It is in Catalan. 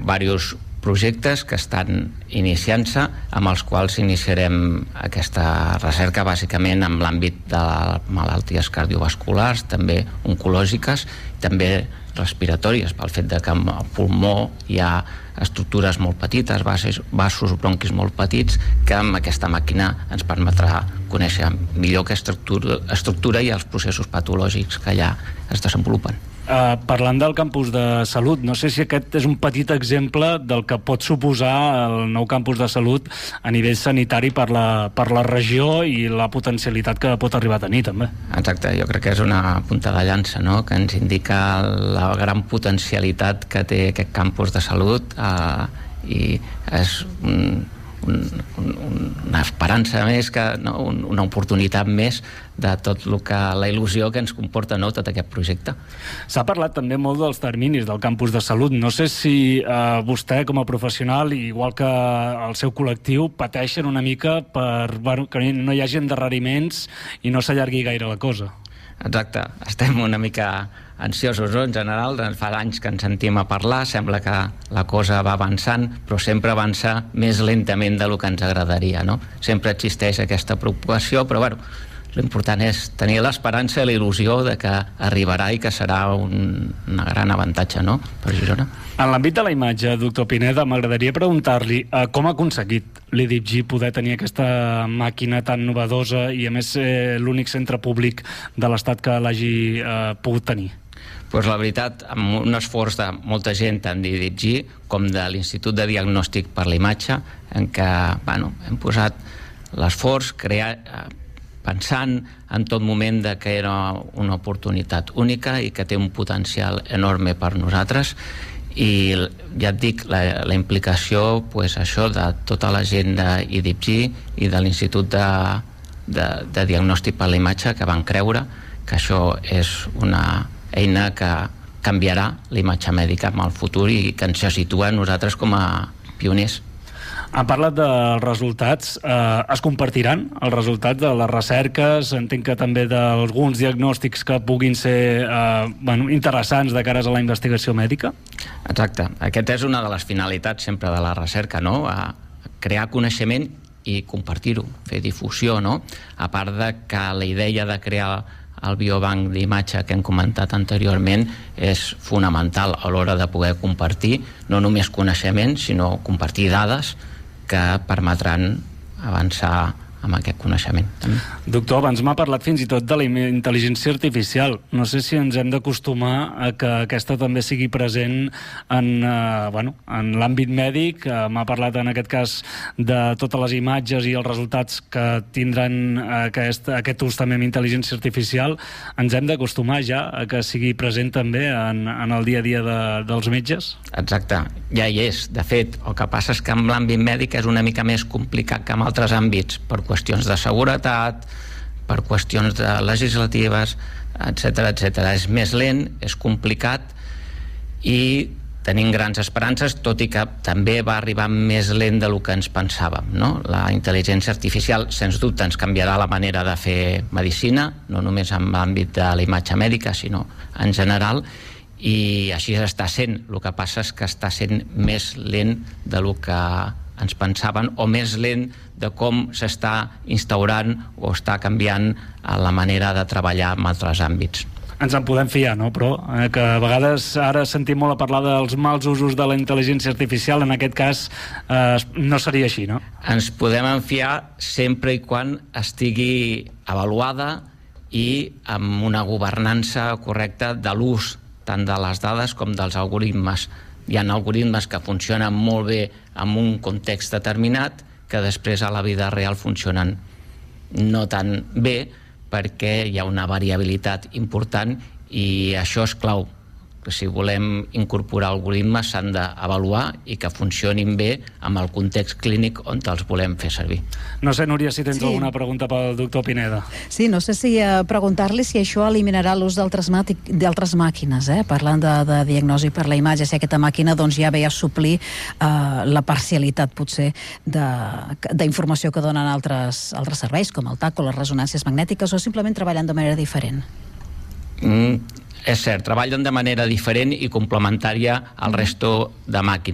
diversos projectes que estan iniciant-se, amb els quals iniciarem aquesta recerca bàsicament en l'àmbit de malalties cardiovasculars, també oncològiques, també respiratòries, pel fet de que al pulmó hi ha estructures molt petites, vasos bronquis molt petits, que amb aquesta màquina ens permetrà conèixer millor aquesta estructura i els processos patològics que allà es desenvolupen. Parlant del campus de salut, no sé si aquest és un petit exemple del que pot suposar el nou campus de salut a nivell sanitari per la regió i la potencialitat que pot arribar a tenir, també. Exacte, jo crec que és una punta de llança, no?, que ens indica la gran potencialitat que té aquest campus de salut, i és una esperança més, una oportunitat més de tot la il·lusió que ens comporta, no?, tot aquest projecte. S'ha parlat també molt dels terminis del campus de salut. No sé si vostè, com a professional, igual que el seu col·lectiu, pateixen una mica que no hi hagi endarreriments i no s'allargui gaire la cosa. Exacte, estem una mica ansiosos, no?, en general. Fa anys que ens sentim a parlar, sembla que la cosa va avançant, però sempre avança més lentament del que ens agradaria, no? Sempre existeix aquesta preocupació, però bueno, l'important és tenir l'esperança i la il·lusió de que arribarà i que serà un gran avantatge, no?, per Girona. En l'àmbit de la imatge, doctor Pineda, m'agradaria preguntar-li com ha aconseguit l'IDIPG poder tenir aquesta màquina tan novedosa i, a més, l'únic centre públic de l'Estat que l'hagi pogut tenir? Doncs la veritat, amb un esforç de molta gent, tant d'IDIPG com de l'Institut de Diagnòstic per la Imatge, en què hem posat l'esforç, pensant en tot moment que era una oportunitat única i que té un potencial enorme per nosaltres. I ja et dic, la implicació, això, de tota la gent d'IDIPG i de l'Institut de Diagnòstic per la Imatge, que van creure que això és una eina que canviarà la imatge mèdica en el futur i que ens situa nosaltres com a pioners. Han parlat dels resultats. Es compartiran els resultats de les recerques? Entenc que també d'alguns diagnòstics que puguin ser interessants de cares a la investigació mèdica? Exacte. Aquesta és una de les finalitats sempre de la recerca, no?, crear coneixement i compartir-ho, fer difusió, no? A part de que la idea de crear el biobanc d'imatge que hem comentat anteriorment és fonamental a l'hora de poder compartir no només coneixement, sinó compartir dades que permetran avançar amb aquest coneixement. Doctor, abans m'ha parlat fins i tot de la intel·ligència artificial. No sé si ens hem d'acostumar a que aquesta també sigui present en l'àmbit mèdic. M'ha parlat en aquest cas de totes les imatges i els resultats que tindran aquest ús també amb intel·ligència artificial. Ens hem d'acostumar ja a que sigui present també en el dia a dia dels metges? Exacte, ja hi és. De fet, el que passa és que en l'àmbit mèdic és una mica més complicat que en altres àmbits, per qüestions de seguretat, per qüestions legislatives, etc. És més lent, és complicat i tenim grans esperances, tot i que també va arribar més lent del que ens pensàvem, no? La intel·ligència artificial, sens dubte, ens canviarà la manera de fer medicina, no només en l'àmbit de la imatge mèdica, sinó en general, i així està sent. El que passa és que està sent més lent del que ens pensaven, o més lent de com s'està instaurant o està canviant la manera de treballar en altres àmbits. Ens en podem fiar, no? Però que a vegades ara sentim molt a parlar dels mals usos de la intel·ligència artificial, en aquest cas no seria així, no? Ens podem fiar sempre i quan estigui avaluada i amb una governança correcta de l'ús tant de les dades com dels algoritmes. Hi ha algoritmes que funcionen molt bé en un context determinat que després a la vida real funcionen no tan bé perquè hi ha una variabilitat important i això és clau. Si volem incorporar algoritmes s'han d'avaluar i que funcionin bé amb el context clínic on els volem fer servir. No sé, Núria, si tens alguna pregunta pel doctor Pineda. Sí, no sé si preguntar-li si això eliminarà l'ús d'altres màquines, parlant de diagnosi per la imatge, si aquesta màquina ja ve a suplir la parcialitat, potser, d'informació que donen altres serveis, com el TAC o les ressonàncies magnètiques, o simplement treballen de manera diferent? És cert, treballen de manera diferent i complementària al resto de màquines.